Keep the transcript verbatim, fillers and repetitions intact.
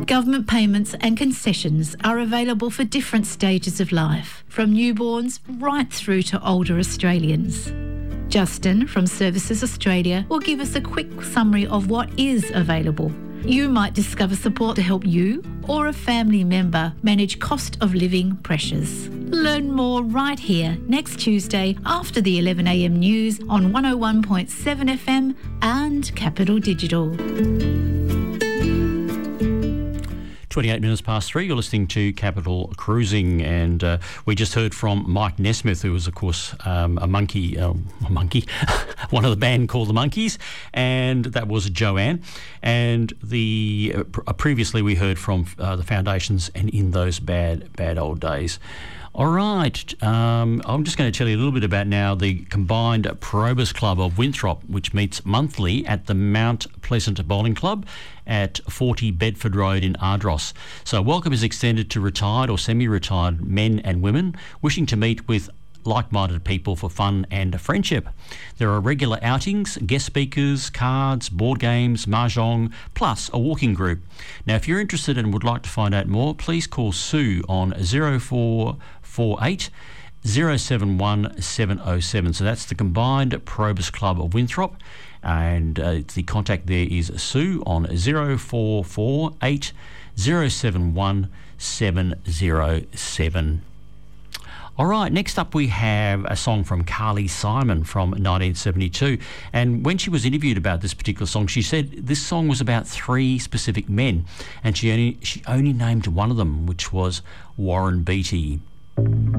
Government payments and concessions are available for different stages of life, from newborns right through to older Australians. Justin from Services Australia will give us a quick summary of what is available. You might discover support to help you or a family member manage cost of living pressures. Learn more right here next Tuesday after the eleven a m news on one oh one point seven F M and Capital Digital. twenty-eight minutes past three, you're listening to Capital Cruising, and uh, we just heard from Mike Nesmith, who was, of course, um, a monkey, uh, a monkey, one of the band called the Monkeys, and that was Joanne. And the uh, pr- previously we heard from uh, the Foundations and In Those Bad, Bad Old Days. All right, um, I'm just going to tell you a little bit about now the combined Probus Club of Winthrop, which meets monthly at the Mount Pleasant Bowling Club at forty Bedford Road in Ardross. So welcome is extended to retired or semi-retired men and women wishing to meet with like-minded people for fun and friendship. There are regular outings, guest speakers, cards, board games, mahjong, plus a walking group. Now, if you're interested and would like to find out more, please call Sue on zero four four eight zero seven one seven oh seven. So that's the combined Probus Club of Winthrop, and uh, the contact there is Sue on zero four four eight zero seven one seven oh seven. All right, next up we have a song from Carly Simon from nineteen seventy-two. And when she was interviewed about this particular song, she said this song was about three specific men, and she only, she only named one of them, which was Warren Beatty.